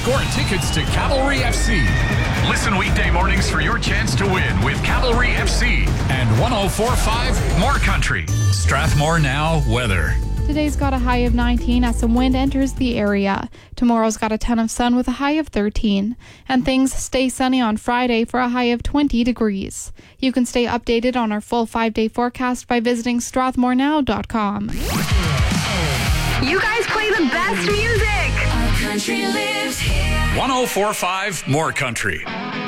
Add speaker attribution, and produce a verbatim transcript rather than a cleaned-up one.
Speaker 1: score tickets to Cavalry F C. Listen weekday mornings for your chance to win with Cavalry F C and one oh four point five More Country. Strathmore Now weather.
Speaker 2: Today's got a high of nineteen as some wind enters the area. Tomorrow's got a ton of sun with a high of thirteen. And things stay sunny on Friday for a high of twenty degrees. You can stay updated on our full five-day forecast by visiting strathmore now dot com.
Speaker 3: You guys play the best music.
Speaker 1: one oh four point five More Country.